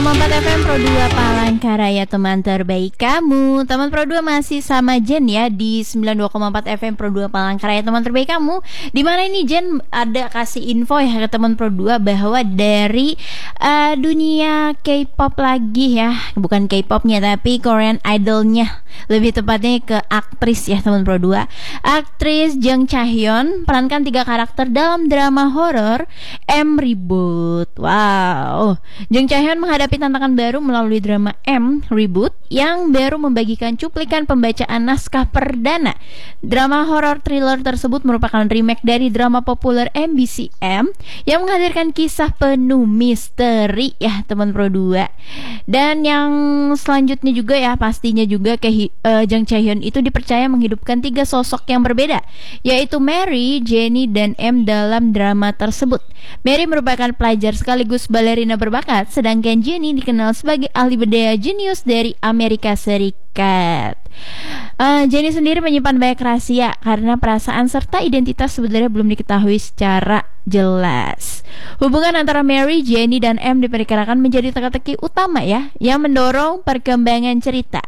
102,4 FM Pro 2 Palangkaraya, teman terbaik kamu. Teman Pro 2 masih sama Jen ya di 92,4 FM Pro 2 Palangkaraya, teman terbaik kamu. Dimana ini Jen ada kasih info ya ke teman Pro 2 bahwa dari dunia K-pop lagi ya. Bukan K-popnya tapi Korean Idolnya, lebih tepatnya ke aktris ya teman Pro 2. Aktris Jung Chahyun perankan 3 karakter dalam drama horor M Reboot. Wow, Jung Chahyun menghadapi tantangan baru melalui drama M Reboot yang baru membagikan cuplikan pembacaan naskah perdana. Drama horor thriller tersebut merupakan remake dari drama populer MBCM yang menghadirkan kisah penuh misteri ya teman Pro 2. Dan yang selanjutnya juga ya pastinya juga Jung Chahyun itu dipercaya menghidupkan 3 sosok yang berbeda, yaitu Mary, Jennie, dan M dalam drama tersebut. Mary merupakan pelajar sekaligus balerina berbakat, sedangkan Jennie dikenal sebagai ahli berdaya jenius dari Amerika Serikat. Jennie sendiri menyimpan banyak rahasia karena perasaan serta identitas sebenarnya belum diketahui secara jelas. Hubungan antara Mary, Jennie, dan M diperkirakan menjadi teka-teki utama ya yang mendorong perkembangan cerita.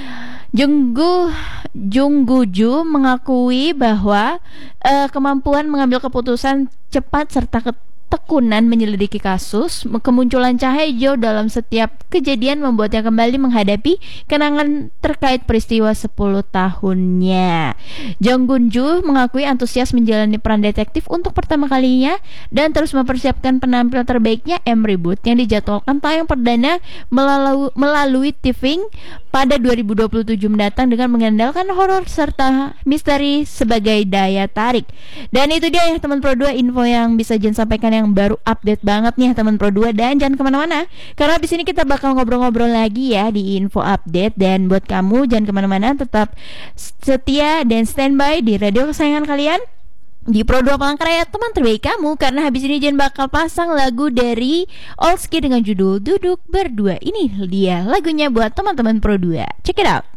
Jungguju mengakui bahwa kemampuan mengambil keputusan cepat serta ketekunan menyelidiki kasus, kemunculan cahaya hijau dalam setiap kejadian membuatnya kembali menghadapi kenangan terkait peristiwa 10 tahunnya. Jungguju mengakui antusias menjalani peran detektif untuk pertama kalinya dan terus mempersiapkan penampilan terbaiknya M Reboot yang dijadwalkan tayang perdana melalui TVing pada 2027 mendatang dengan mengandalkan horor serta misteri sebagai daya tarik. Dan itu dia ya teman Pro 2 info yang bisa Jen sampaikan yang baru update banget nih teman Pro 2. Dan jangan kemana-mana karena di sini kita bakal ngobrol-ngobrol lagi ya di info update. Dan buat kamu jangan kemana-mana, tetap setia dan standby di radio kesayangan kalian di Pro 2 Palangkaraya, teman terbaik kamu. Karena habis ini Jen bakal pasang lagu dari Olski dengan judul Duduk Berdua. Ini dia lagunya buat teman-teman Pro 2. Check it out.